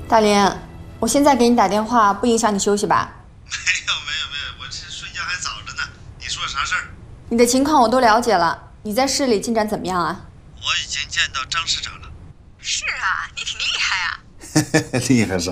大林，我现在给你打电话，不影响你休息吧？ 没有，我这睡觉还早着呢。你说啥事儿？ 你的情况我都了解了，你在市里进展怎么样啊？ 我已经见到张市长了。 是啊，你挺厉害啊。 厉害啥